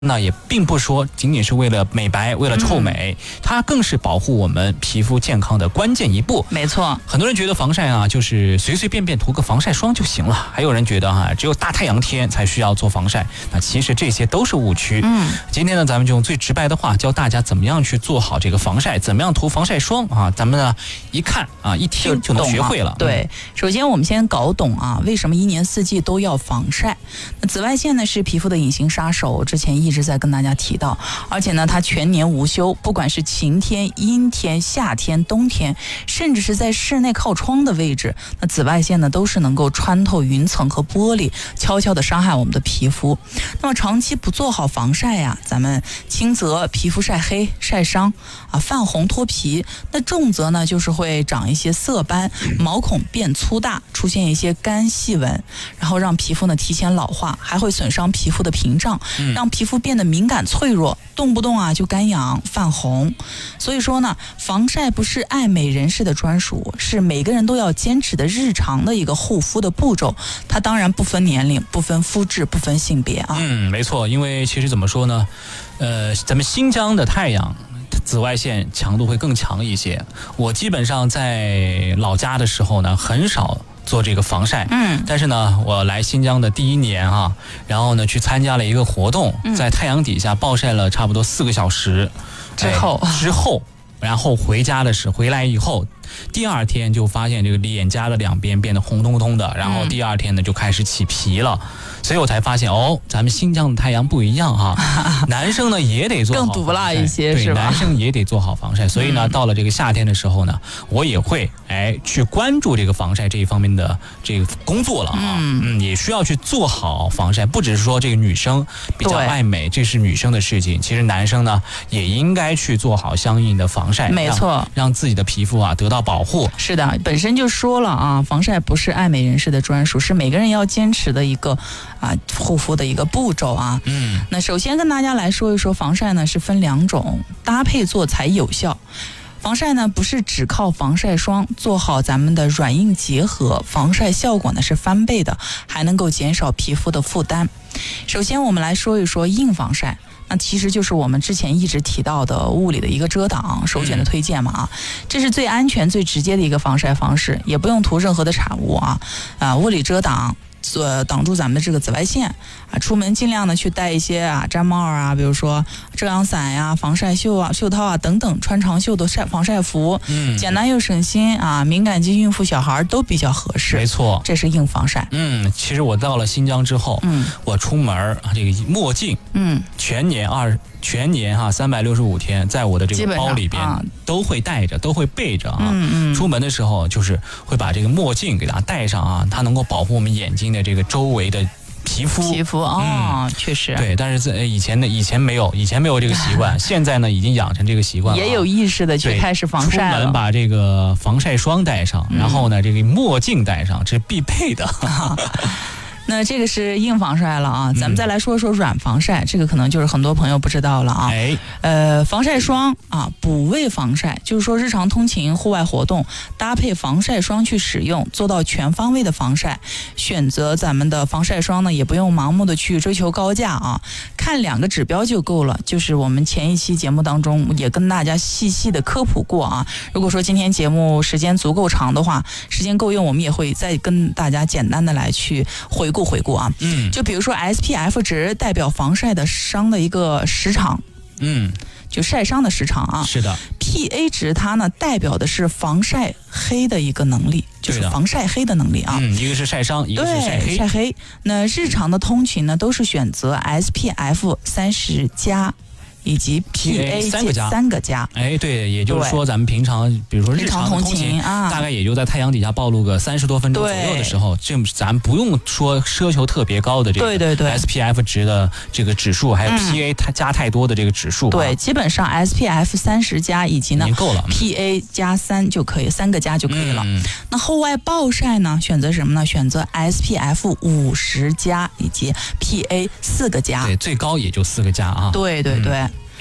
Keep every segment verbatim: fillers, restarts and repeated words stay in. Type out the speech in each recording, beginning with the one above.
那也并不说仅仅是为了美白，为了臭美，嗯、它更是保护我们皮肤健康的关键一步。 没错， 很多人觉得防晒啊，就是随随便便涂个防晒霜就行了，还有人觉得哈、啊，只有大太阳天才需要做防晒。那其实这些都是误区。嗯，今天呢，咱们就用最直白的话教大家怎么样去做好这个防晒，怎么样涂防晒霜啊。咱们呢一看啊，一听就能学会了。 对，首先我们先搞懂啊，为什么一年四季都要防晒？那紫外线呢是皮肤的隐形杀手，之前一直在跟大家提到，而且呢它全年无休，不管是晴天、阴天、夏天、冬天，甚至是在室内靠窗的位置，那紫外线呢都是能够穿透云层和玻璃，悄悄地伤害我们的皮肤。那么长期不做好防晒呀、啊，咱们轻则皮肤晒黑、晒伤啊，泛红脱皮；那重则呢就是会长一些色斑，毛孔变粗大，出现一些干细纹，然后让皮肤呢提前老化，还会损伤皮肤的屏障，让皮肤变得敏感脆弱，动不动啊就干痒泛红。所以说呢，防晒不是爱美人士的专属，是每个人都要坚持的日常的一个护肤的步骤。它当然不分年龄、不分肤质、不分性别啊。 嗯，没错，因为其实怎么说呢，呃，咱们新疆的太阳紫外线强度会更强一些。我基本上在老家的时候呢，很少做这个防晒，嗯，但是呢，我来新疆的第一年啊，然后呢去参加了一个活动，在太阳底下暴晒了差不多四个小时之后， 哎、之后，然后回家的时候，回来以后，第二天就发现这个脸颊的两边变得红彤彤的，然后第二天呢就开始起皮了，所以我才发现哦，咱们新疆的太阳不一样哈、啊，男生呢也得做好更毒辣一些， 对， 是吧？ 男生也得做好防晒，所以呢，嗯、到了这个夏天的时候呢，我也会哎去关注这个防晒这一方面的这个工作了啊，嗯, 嗯，也需要去做好防晒，不只是说这个女生比较爱美，这是女生的事情，其实男生呢也应该去做好相应的防晒， 没错， 让, 让自己的皮肤啊得到保护。 是的，本身就说了啊，防晒不是爱美人士的专属，是每个人要坚持的一个啊护肤的一个步骤啊。嗯，那首先跟大家来说一说防晒呢是分两种，搭配做才有效。防晒呢不是只靠防晒霜，做好咱们的软硬结合，防晒效果呢是翻倍的，还能够减少皮肤的负担。首先我们来说一说硬防晒。那其实就是我们之前一直提到的物理的一个遮挡，首选的推荐嘛啊，这是最安全、最直接的一个防晒方式，也不用涂任何的产物啊啊，物理遮挡。呃，挡住咱们的这个紫外线啊，出门尽量的去戴一些啊毡帽啊，比如说遮阳伞呀、防晒袖啊、袖套啊等等，穿长袖的晒防晒服，嗯，简单又省心啊，敏感肌、孕妇、小孩都比较合适。 没错， 这是硬防晒。 嗯，其实我到了新疆之后，嗯，我出门这个墨镜，嗯，全年二全年哈三百六十五天，在我的这个包里边都会带着，都会备着啊。嗯嗯，出门的时候就是会把这个墨镜给它戴上啊，它能够保护我们眼睛的这个周围的皮肤。 皮肤啊、哦，确、嗯、实。 对，但是在以前呢，以前没有，以前没有这个习惯，现在呢已经养成这个习惯了、啊， 也有意识的去开始防晒了。 出门把这个防晒霜戴上，然后呢，这个墨镜戴上，这是必备的。 那这个是硬防晒了啊，咱们再来说说软防晒，嗯、这个可能就是很多朋友不知道了啊。哎，呃，防晒霜啊，补位防晒，就是说日常通勤、户外活动搭配防晒霜去使用，做到全方位的防晒。选择咱们的防晒霜呢，也不用盲目的去追求高价啊，看两个指标就够了。就是我们前一期节目当中也跟大家细细的科普过啊。如果说今天节目时间足够长的话，时间够用，我们也会再跟大家简单的来去回顾。回顾啊，嗯，就比如说 S P F 值代表防晒的伤的一个时长，嗯，就晒伤的时长啊， 是的。 P A 值它呢代表的是防晒黑的一个能力，就是防晒黑的能力啊， 嗯，一个是晒伤，一个是晒黑。 晒黑。那日常的通勤呢，都是选择 S P F 三十加。以及 P A 三个加， 三个加， 哎，对，也就是说，咱们平常，比如说日常通勤啊，大概也就在太阳底下暴露个三十多分钟左右的时候，这咱不用说奢求特别高的这个对对对 S P F 值的这个指数，还有 P A 它加太多的这个指数、啊嗯， 对，基本上 S P F 三十加以及呢已经够了 ，P A 加三就可以，三个加就可以了。嗯、那户外暴晒呢，选择什么呢？选择 S P F 五十加以及 P A 四个加， 对，最高也就四个加啊。 对对对。嗯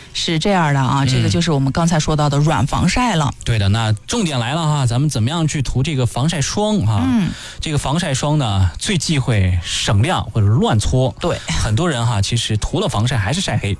是这样的啊， 嗯、 这个就是我们刚才说到的软防晒了。 对的，那重点来了哈，咱们怎么样去涂这个防晒霜哈？ 嗯， 这个防晒霜呢，最忌讳省量或者乱搓。 对， 很多人哈，其实涂了防晒还是晒黑。